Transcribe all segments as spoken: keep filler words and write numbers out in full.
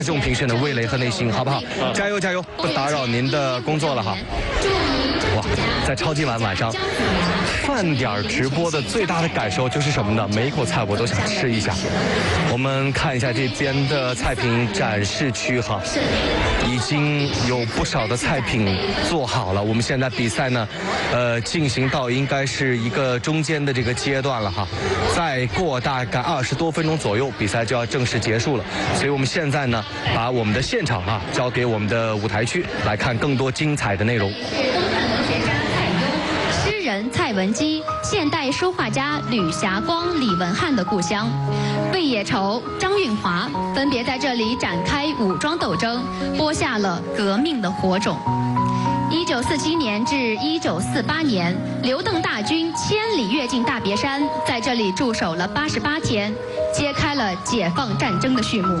这种评选的味蕾和内心，好不好？加油加油！不打扰您的工作了哈。哇，在超级碗晚上，饭点直播的最大的感受就是什么呢？每一口菜我都想吃一下。我们看一下这边的菜品展示区哈，已经有不少的菜品做好了。我们现在比赛呢，呃，进行到应该是一个中间的这个阶段了哈。再过大概二十多分钟左右，比赛就要正式结束了。所以我们现在呢，把我们的现场啊交给我们的舞台区，来看更多精彩的内容。 诗人蔡文姬，现代书画家吕霞光、李文翰的故乡。魏野愁、张运华分别在这里展开武装斗争，播下了革命的火种。一九四七年至一九四八年，刘邓大军千里跃进大别山，在这里驻守了八十八天，揭开了解放战争的序幕。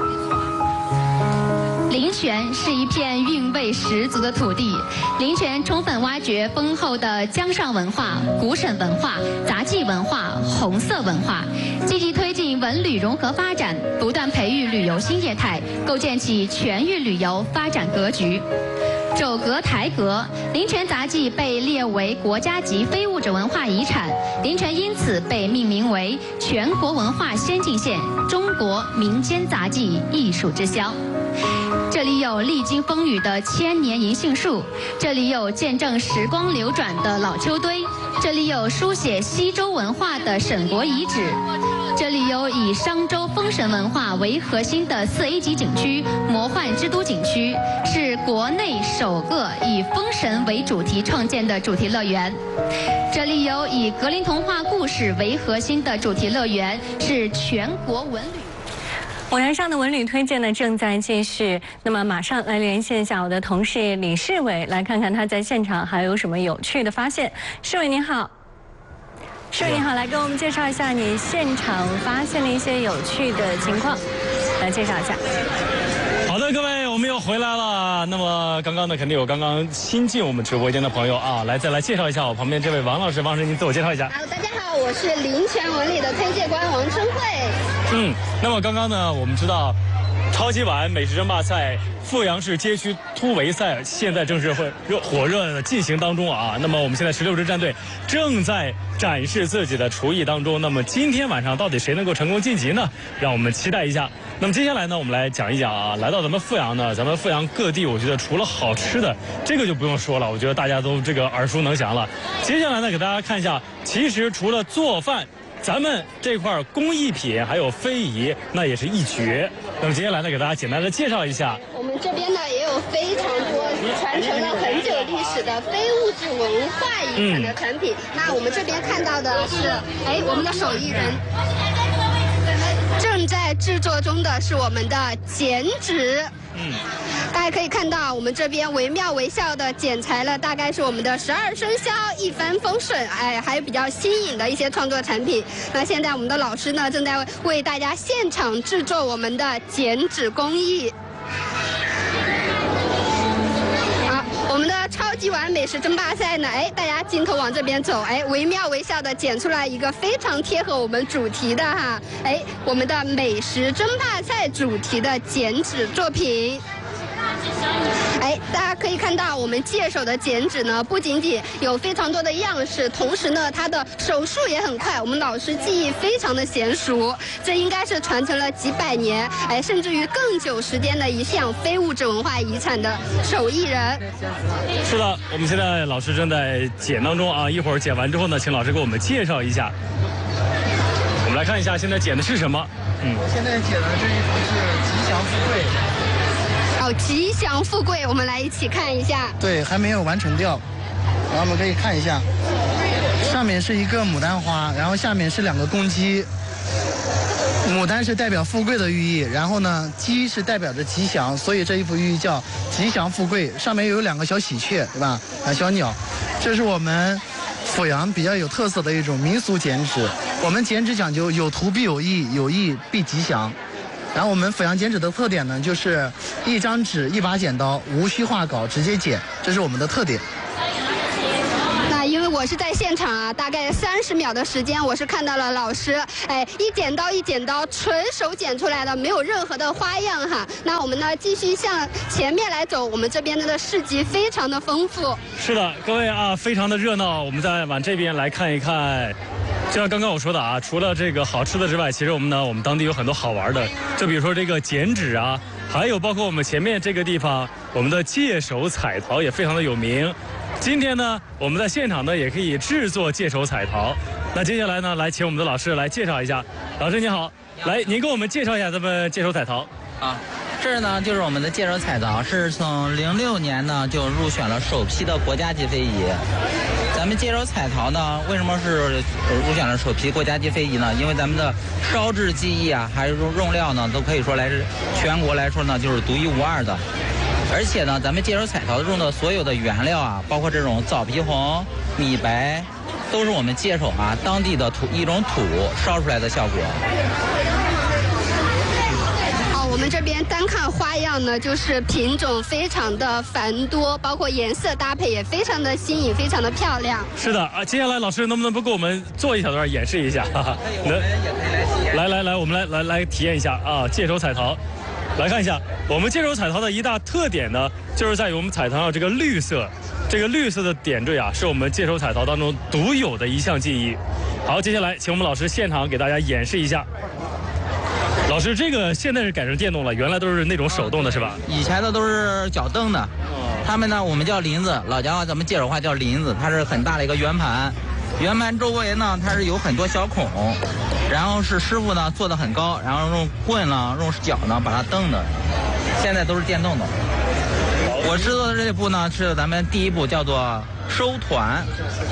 临泉是一片韵味十足的土地，临泉充分挖掘丰厚的江上文化、古沈文化、杂技文化、红色文化，积极推进文旅融合发展，不断培育旅游新业态，构建起全域旅游发展格局。肘阁台阁，临泉杂技被列为国家级非物质文化遗产，临泉因此被命名为全国文化先进县、中国民间杂技艺术之乡。这里有历经风雨的千年银杏树，这里有见证时光流转的老丘堆，这里有书写西周文化的沈国遗址，这里有以商周封神文化为核心的四 A 级景区魔幻之都景区，是国内首个以封神为主题创建的主题乐园。这里有以格林童话故事为核心的主题乐园，是全国文旅。 舞台上的文旅推荐呢正在继续，那么马上来连线一下我的同事李世伟，来看看他在现场还有什么有趣的发现。世伟你好，世伟你好，来给我们介绍一下你现场发现的一些有趣的情况，来介绍一下。 好的，各位，我们又回来了。那么刚刚呢，肯定有刚刚新进我们直播间的朋友啊，来再来介绍一下我旁边这位王老师，王老师您自我介绍一下。 好，大家好，我是临泉文旅的推介官王春慧。 嗯，那么刚刚呢，我们知道，超级碗美食争霸赛阜阳市街区突围赛现在正是会热火热的进行当中啊。那么我们现在十六支战队正在展示自己的厨艺当中。那么今天晚上到底谁能够成功晋级呢？让我们期待一下。那么接下来呢，我们来讲一讲啊，来到咱们阜阳呢，咱们阜阳各地，我觉得除了好吃的，这个就不用说了，我觉得大家都这个耳熟能详了。接下来呢，给大家看一下，其实除了做饭，咱们这块工艺品还有非遗，那也是一绝。那么接下来呢，给大家简单的介绍一下。 我们这边呢也有非常多传承了很久历史的非物质文化遗产的产品。嗯、那我们这边看到的是，哎，我们的手艺人正在制作中的是我们的剪纸。嗯，大家可以看到，我们这边惟妙惟肖的剪裁了，大概是我们的十二生肖、一帆风顺，哎，还有比较新颖的一些创作产品。那现在我们的老师呢，正在为大家现场制作我们的剪纸工艺。好，我们的超级碗美食争霸赛呢，哎，大家镜头往这边走，哎，惟妙惟肖的剪出来一个非常贴合我们主题的哈，哎，我们的美食争霸赛主题的剪纸作品。哎，大家可以看到，我们界手的剪纸呢，不仅仅有非常多的样式，同时呢，它的手速也很快。我们老师技艺非常的娴熟，这应该是传承了几百年，哎，甚至于更久时间的一项非物质文化遗产的手艺人。 是的，我们现在老师正在剪当中啊，一会儿剪完之后呢，请老师给我们介绍一下。我们来看一下现在剪的是什么。 嗯，我现在剪的这一幅是吉祥富贵。 哦，吉祥富贵，我们来一起看一下。 对，还没有完成掉，然后我们可以看一下，上面是一个牡丹花，然后下面是两个公鸡。牡丹是代表富贵的寓意，然后呢，鸡是代表着吉祥，所以这一幅寓意叫吉祥富贵。上面有两个小喜鹊，对吧？啊，小鸟，这是我们阜阳比较有特色的一种民俗剪纸。我们剪纸讲究有图必有意，有意必吉祥。然后我们阜阳剪纸的特点呢，就是一张纸一把剪刀，无需画稿，直接剪，这是我们的特点。 那因为我我是在现场啊，大概三十秒的时间，我是看到了老师，哎，一剪刀一剪刀，纯手剪出来的，没有任何的花样哈。那我们呢，继续向前面来走，我们这边的市集非常的丰富。 是的，各位啊，非常的热闹。我们再往这边来看一看。就像刚刚我说的啊，除了这个好吃的之外，其实我们呢，我们当地有很多好玩的，就比如说这个剪纸啊，还有包括我们前面这个地方，我们的借手彩陶也非常的有名。今天呢，我们在现场呢也可以制作借手彩陶。那接下来呢，来请我们的老师来介绍一下。老师您好，来您给我们介绍一下咱们借手彩陶。 啊，这呢就是我们的借手彩陶，是从零六年呢就入选了首批的国家级非遗。咱们借手彩陶呢，为什么是入选了首批国家级非遗呢？因为咱们的烧制技艺啊，还有用料呢，都可以说来是全国来说呢就是独一无二的。而且呢，咱们借手彩陶用的所有的原料啊，包括这种枣皮红、米白，都是我们借手啊当地的土一种土烧出来的效果。 我们这边单看花样呢，就是品种非常的繁多，包括颜色搭配也非常的新颖，非常的漂亮。 是的啊，接下来老师能不能不给我们做一小段演示一下？哈哈，能，来来来，我们来来来体验一下啊，借手彩陶。来看一下，我们借手彩陶的一大特点呢，就是在于我们彩陶上这个绿色，这个绿色的点缀啊，是我们借手彩陶当中独有的一项技艺。好，接下来请我们老师现场给大家演示一下。老师，这个现在是改成电动了，原来都是那种手动的，是吧？ 以前的都是脚蹬的，他们呢我们叫林子，老家话咱们借手话叫林子，它是很大的一个圆盘，圆盘周围呢它是有很多小孔，然后是师傅呢做的很高，然后用棍呢用脚呢把它蹬的，现在都是电动的。我制作的这一步呢是咱们第一步叫做收团。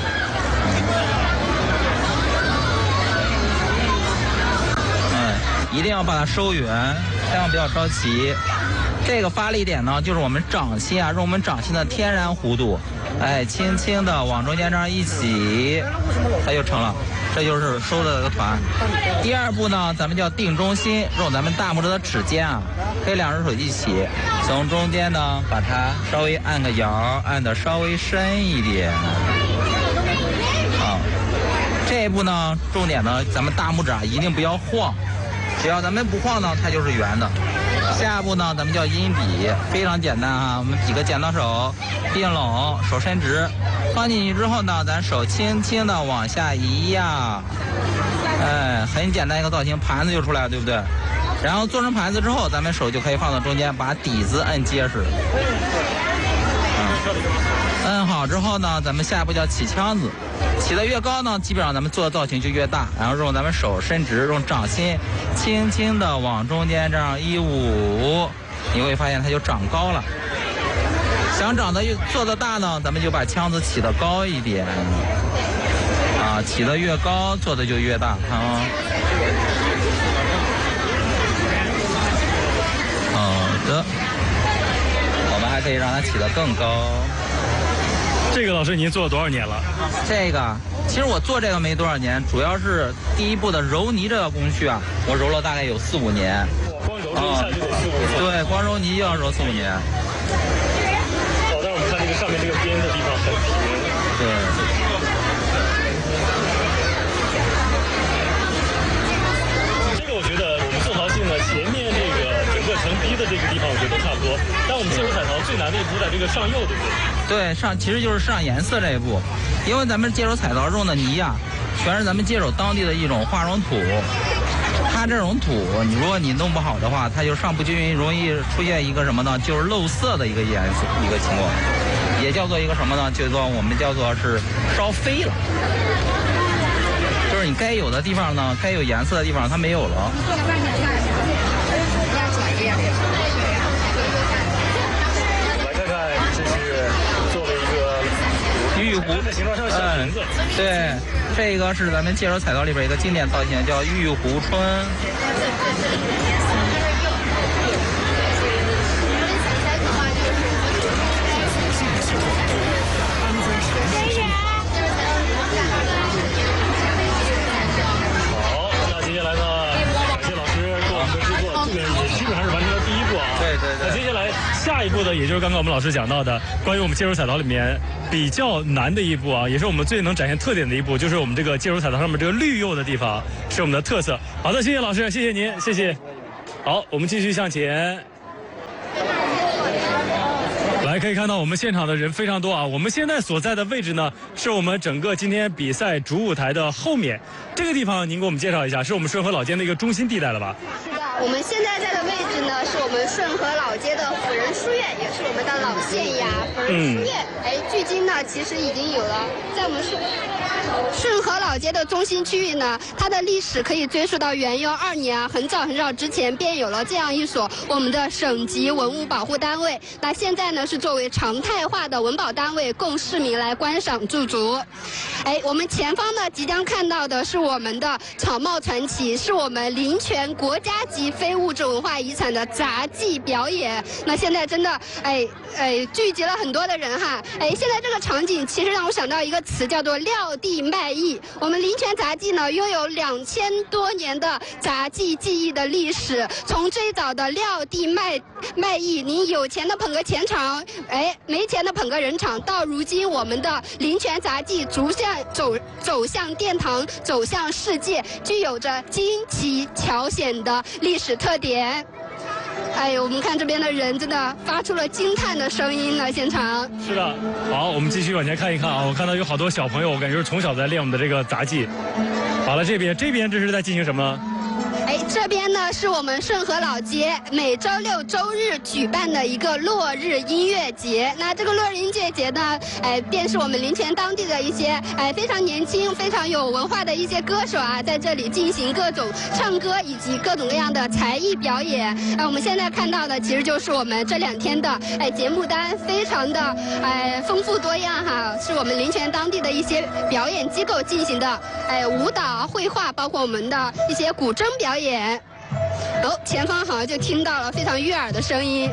一定要把它收圆，千万不要着急。这个发力点呢，就是我们掌心啊，用我们掌心的天然弧度，哎，轻轻的往中间这样一挤，它就成了。这就是收的这个团。第二步呢，咱们叫定中心，用咱们大拇指的指尖啊，可以两只手一起，从中间呢把它稍微按个摇，按的稍微深一点。好，这一步呢，重点呢，咱们大拇指啊一定不要晃。只要咱们不晃呢，它就是圆的。下一步呢，咱们叫阴笔，非常简单啊。我们几个剪刀手并拢，手伸直，放进去之后呢，咱手轻轻的往下移呀，哎，很简单一个造型，盘子就出来了，对不对？然后做成盘子之后，咱们手就可以放到中间，把底子摁结实。嗯，摁好之后呢，咱们下一步叫起枪子。起得越高呢，基本上咱们做的造型就越大。然后用咱们手伸直，用掌心轻轻的往中间这样一捂，你会发现它就长高了。想长得越做得大呢，咱们就把枪子起得高一点。啊，起得越高，做的就越大啊。好的，我们还可以让它起得更高。 这个老师您做了多少年了？ 这个其实我做这个没多少年，主要是第一步的揉泥这个工序啊，我揉了大概有四五年。 光揉这一下就得四五年。 对，光揉泥就要揉四五年。 哦，但是我们看这个上面这个边的地方很平。 对。 这个我觉得我们做陶器呢，前面这个整个成批的这个地方我觉得都差不多，但我们借手彩陶最难的一步在这个上釉，对不对？ 对，上其实就是上颜色这一步，因为咱们借手彩陶用的泥呀、啊，全是咱们借手当地的一种化绒土。它这种土，你如果你弄不好的话，它就上不均匀，容易出现一个什么呢？就是漏色的一个颜色一个情况，也叫做一个什么呢？叫做我们叫做是烧飞了，就是你该有的地方呢，该有颜色的地方它没有了。玉壶，嗯，对，这个是咱们借手彩陶里边一个经典造型，叫玉壶春。 好，那接下来呢，感谢老师给我们的制作，这个也基本上是完成了第一步啊。 对对对。 那接下来。 下一步呢，也就是刚刚我们老师讲到的，关于我们接手彩陶里面比较难的一步啊，也是我们最能展现特点的一步，就是我们这个接手彩陶上面这个绿釉的地方是我们的特色。好的，谢谢老师，谢谢您，谢谢。好，我们继续向前。来，可以看到我们现场的人非常多啊。我们现在所在的位置呢，是我们整个今天比赛主舞台的后面。这个地方您给我们介绍一下，是我们顺河老街的一个中心地带了吧？ 是的，我们现在在的位置呢，是我们顺河老街的辅仁书院，也是我们的老县衙。辅仁书院，嗯、哎，距今呢其实已经有了，在我们顺顺河老街的中心区域呢，它的历史可以追溯到元佑二年啊，很早很早之前便有了这样一所我们的省级文物保护单位。那现在呢是作为常态化的文保单位，供市民来观赏驻足。哎，我们前方呢即将看到的是我们的草帽传奇，是我们林泉国家级非物质文化遗产的杂技表演。那现在真的哎哎聚集了很多的人哈。哎，现在这个场景其实让我想到一个词，叫做撂地卖艺。我们林泉杂技呢拥有两千多年的杂技技艺的历史，从最早的撂地卖卖艺，您有钱的捧个钱场，哎，没钱的捧个人场，到如今我们的林泉杂技逐向走走向殿堂，走向世界，具有着惊奇巧险的历史特点。哎呦，我们看这边的人真的发出了惊叹的声音呢，现场。 是的，好，我们继续往前看一看啊，我看到有好多小朋友，我感觉是从小在练我们的这个杂技。好了，这边这边这是在进行什么？ 哎，这边呢是我们顺河老街每周六周日举办的一个落日音乐节。那这个落日音乐节呢，哎，便是我们林泉当地的一些哎非常年轻、非常有文化的一些歌手啊，在这里进行各种唱歌以及各种各样的才艺表演。哎，我们现在看到的其实就是我们这两天的哎节目单，非常的哎丰富多样哈，是我们林泉当地的一些表演机构进行的哎舞蹈、绘画，包括我们的一些古筝表演。演哦，前方好像就听到了非常悦耳的声音。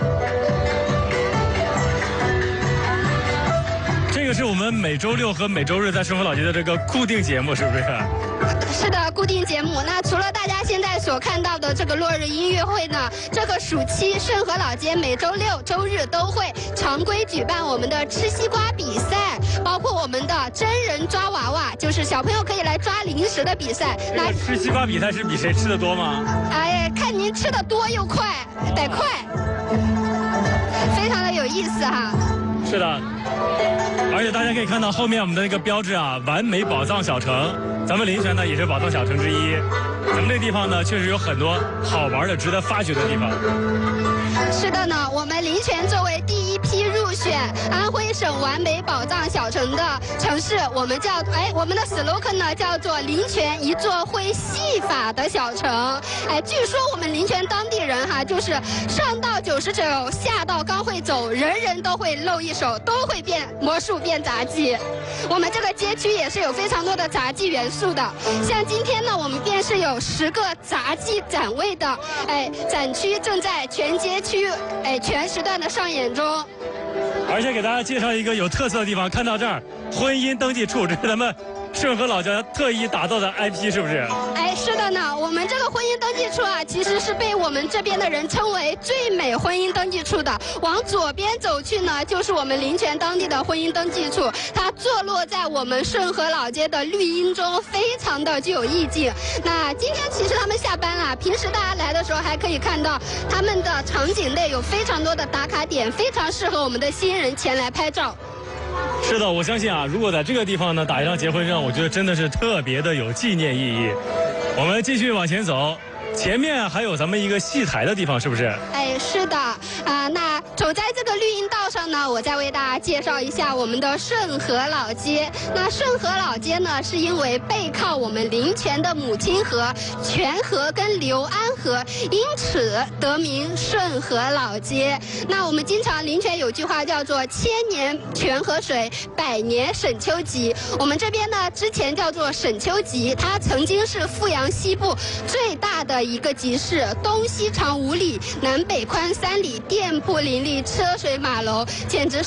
这个是我们每周六和每周日在顺河老街的这个固定节目，是不是？ 是的，固定节目。那除了大家现在所看到的这个落日音乐会呢，这个暑期顺河老街每周六周日都会常规举办我们的吃西瓜比赛，包括我们的真人抓娃娃，就是小朋友可以来抓零食的比赛。 那吃西瓜比赛是比谁吃的多吗？ 哎，看您吃的多又快，得快，非常的有意思哈。 是的，而且大家可以看到后面我们的那个标志啊，完美宝藏小城。咱们林泉呢也是宝藏小城之一，咱们这地方呢确实有很多好玩的、值得发掘的地方。 是的呢，我们林泉作为第一批入选安徽省完美宝藏小城的城市，我们叫哎，我们的 slogan 呢叫做林泉一座会戏法的小城。哎，据说我们林泉当地人哈，就是上到九十九，下到刚会走，人人都会露一手，都会变魔术、变杂技。我们这个街区也是有非常多的杂技元素的，像今天呢，我们便是有十个杂技展位的，哎，展区正在全街区，哎，全时段的上演中。 而且给大家介绍一个有特色的地方，看到这儿，婚姻登记处，这是咱们顺河老街特意打造的 I P， 是不是？ 哎，是的呢，我们这个婚姻登记处啊，其实是被我们这边的人称为最美婚姻登记处的。往左边走去呢，就是我们林泉当地的婚姻登记处，它坐落在我们顺河老街的绿荫中，非常的具有意境。那今天其实他们下班了，平时大家来的时候还可以看到他们的场景内有非常多的打卡点，非常适合我们的新人前来拍照。 是的，我相信啊，如果在这个地方呢打一张结婚证，我觉得真的是特别的有纪念意义。我们继续往前走，前面还有咱们一个戏台的地方，是不是？ 哎，是的啊、呃。那走在这个绿荫道上呢，我再为大家介绍一下我们的顺河老街。那顺河老街呢，是因为背靠我们林泉的母亲河泉河跟刘安河，因此得名顺河老街。那我们经常林泉有句话叫做千年泉河水，百年沈丘集。我们这边呢之前叫做沈丘集，它曾经是阜阳西部最大的一个集市，东西长五里，南北宽三里，店铺林立，车水马龙，简直是我们当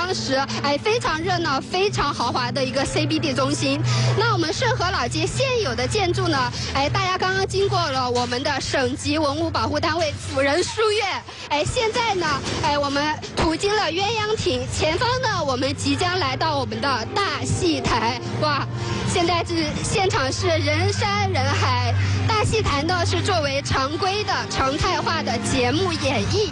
当时哎非常热闹、非常豪华的一个 C B D 中心。那我们顺河老街现有的建筑呢，哎，大家刚刚经过了我们的省级文物保护单位辅仁书院，哎，现在呢，哎，我们途经了鸳鸯亭，前方呢，我们即将来到我们的大戏台。哇，现在是现场是人山人海。大戏台呢是作为常规的常态化的节目演绎。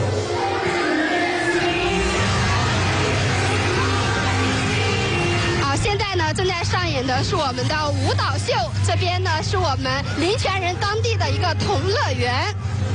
好，现在呢正在上演的是我们的舞蹈秀，这边呢是我们林泉人当地的一个童乐园。